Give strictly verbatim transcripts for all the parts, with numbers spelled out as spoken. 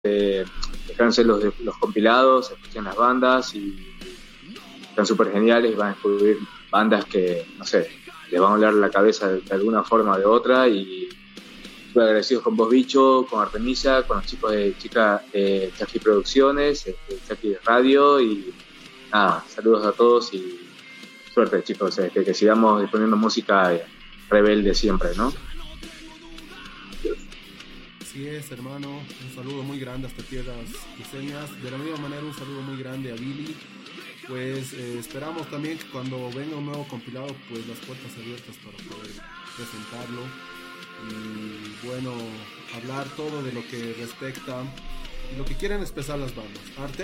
eh, descansen los, los compilados, escuchen las bandas y están súper geniales, van a descubrir bandas que, no sé, les van a hablar la cabeza de, de alguna forma o de otra, y súper agradecidos con vos, Bicho, con Artemisa, con los chicos de Chica eh, Chaki Producciones, este, Chaki Radio, y nada, saludos a todos y suerte, chicos, eh, que, que sigamos disponiendo música eh, rebelde siempre, ¿no? Así es, hermano, un saludo muy grande hasta tierras cruceñas. De la misma manera, un saludo muy grande a Billy. Pues eh, esperamos también que cuando venga un nuevo compilado, pues las puertas abiertas para poder presentarlo y bueno, hablar todo de lo que respecta y lo que quieren expresar las bandas. Arte.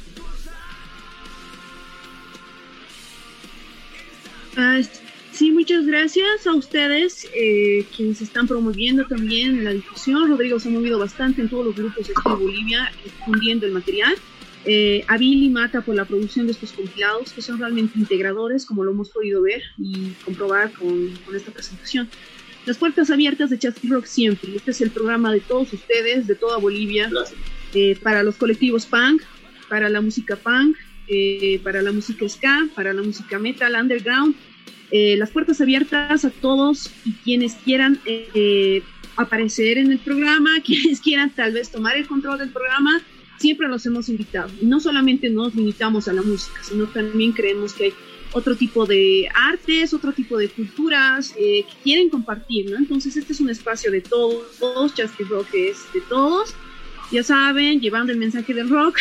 Uh, sí, muchas gracias a ustedes, eh, quienes están promoviendo también la difusión. Rodrigo se ha movido bastante en todos los grupos de Bolivia, difundiendo el material. Eh, a Billy Mata por la producción de estos compilados, que son realmente integradores, como lo hemos podido ver y comprobar con, con esta presentación. Las puertas abiertas de Chasqui Rock siempre. Este es el programa de todos ustedes, de toda Bolivia, eh, para los colectivos punk, para la música punk, eh, para la música ska, para la música metal, underground. Eh, las puertas abiertas a todos y quienes quieran eh, eh, aparecer en el programa, quienes quieran tal vez tomar el control del programa. Siempre los hemos invitado. Y no solamente nos limitamos a la música, sino también creemos que hay otro tipo de artes, otro tipo de culturas eh, que quieren compartir, ¿no? Entonces este es un espacio de todos, todos, Chasqui Rock es de todos, ya saben, llevando el mensaje del rock,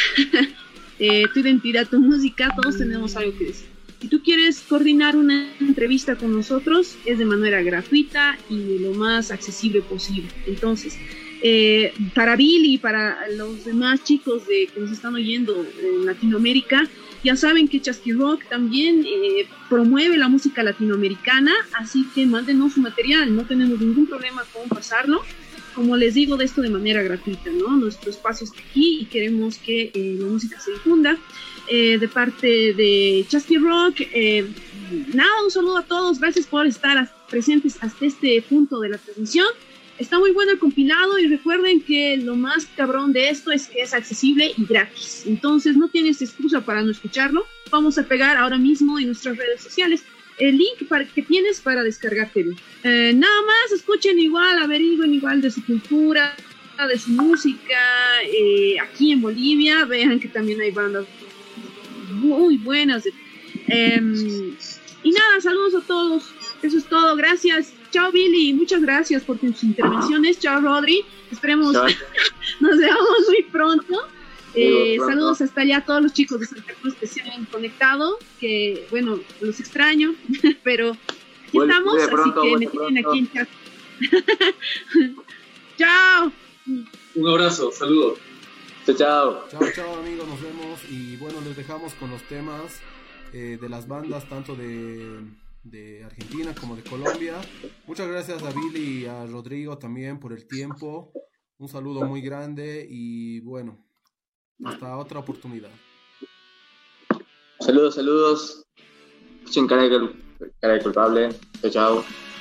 eh, tu identidad, tu música, todos tenemos algo que decir. Si tú quieres coordinar una entrevista con nosotros, es de manera gratuita y lo más accesible posible. Entonces, Eh, para Billy y para los demás chicos de, que nos están oyendo en Latinoamérica, ya saben que Chasqui Rock también eh, promueve la música latinoamericana, así que mándenos su material, no tenemos ningún problema con pasarlo. Como les digo, de esto de manera gratuita, ¿no? Nuestro espacio está aquí y queremos que eh, la música se difunda. Eh, de parte de Chasqui Rock, eh, nada, un saludo a todos, gracias por estar presentes hasta este punto de la transmisión. Está muy bueno el compilado y recuerden que lo más cabrón de esto es que es accesible y gratis. Entonces no tienes excusa para no escucharlo. Vamos a pegar ahora mismo en nuestras redes sociales el link para, que tienes para descargártelo. Eh, nada más, escuchen igual, averigüen igual de su cultura, de su música. Eh, aquí en Bolivia, vean que también hay bandas muy buenas. Eh, y nada, saludos a todos. Eso es todo, gracias. Chao Billy, muchas gracias por tus intervenciones. Chao Rodri, esperemos nos veamos muy pronto. Eh, pronto. Saludos hasta allá a todos los chicos de Santa Cruz que se han conectado, que bueno, los extraño, pero aquí bueno, estamos, así pronto, que me tienen aquí en chat. Chao. Un abrazo, saludos. Chao, chao. Chao, chao amigos, nos vemos y bueno, les dejamos con los temas eh, de las bandas, tanto de... de Argentina como de Colombia. Muchas gracias a Billy y a Rodrigo también por el tiempo. Un saludo muy grande y bueno, hasta otra oportunidad. Saludos, saludos. Escuchen cara de, cara de culpable. Chao, chao.